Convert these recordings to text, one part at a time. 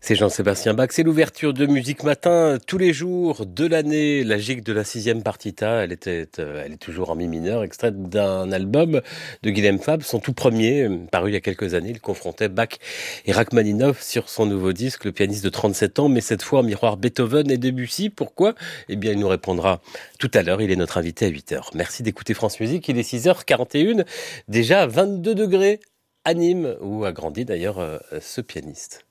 C'est Jean-Sébastien Bach, c'est l'ouverture de Musique Matin tous les jours de l'année. La gigue de la 6e partita, elle est toujours en mi mineur, extraite d'un album de Guilhem Fabs, son tout premier, paru il y a quelques années. Il confrontait Bach et Rachmaninov sur son nouveau disque, le pianiste de 37 ans, mais cette fois en miroir Beethoven et Debussy. Pourquoi? Eh bien, il nous répondra tout à l'heure. Il est notre invité à 8h. Merci d'écouter France Musique. Il est 6h41, déjà 22 degrés à Nîmes, où a grandi d'ailleurs ce pianiste.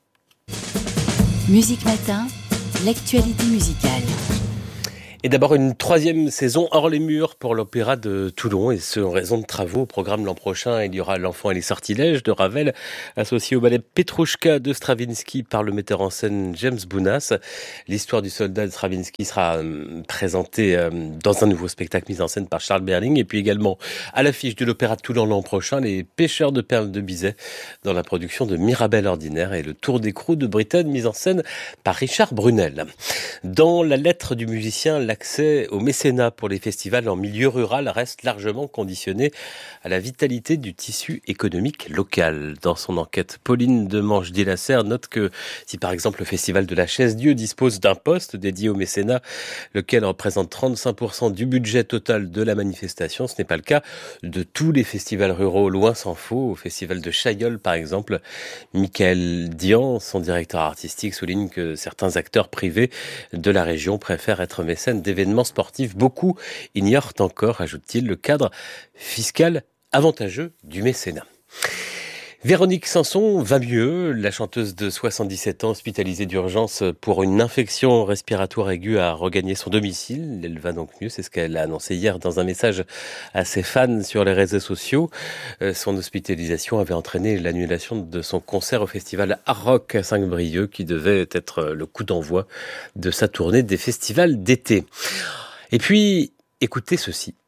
Musique Matin, l'actualité musicale. Et d'abord une 3e saison hors les murs pour l'Opéra de Toulon, et ce en raison de travaux. Au programme l'an prochain, il y aura L'Enfant et les Sortilèges de Ravel, associé au ballet Petrouchka de Stravinsky par le metteur en scène James Bounas. L'histoire du soldat de Stravinsky sera présentée dans un nouveau spectacle mis en scène par Charles Berling, et puis également à l'affiche de l'Opéra de Toulon l'an prochain, Les Pêcheurs de perles de Bizet dans la production de Mirabel Ordinaire, et le Tour d'écrou de Britten mis en scène par Richard Brunel. Dans la lettre du musicien, l'accès au mécénat pour les festivals en milieu rural reste largement conditionné à la vitalité du tissu économique local. Dans son enquête, Pauline Demange-Dilasserre note que si par exemple le festival de la Chaise-Dieu dispose d'un poste dédié au mécénat, lequel représente 35% du budget total de la manifestation, ce n'est pas le cas de tous les festivals ruraux, loin s'en faut. Au festival de Chaillol par exemple, Michael Dian, son directeur artistique, souligne que certains acteurs privés de la région préfèrent être mécènes d'événements sportifs. Beaucoup ignorent encore, ajoute-t-il, le cadre fiscal avantageux du mécénat. Véronique Sanson va mieux. La chanteuse de 77 ans, hospitalisée d'urgence pour une infection respiratoire aiguë, a regagné son domicile. Elle va donc mieux, c'est ce qu'elle a annoncé hier dans un message à ses fans sur les réseaux sociaux. Son hospitalisation avait entraîné l'annulation de son concert au festival Art Rock à Saint-Brieuc, qui devait être le coup d'envoi de sa tournée des festivals d'été. Et puis, écoutez ceci.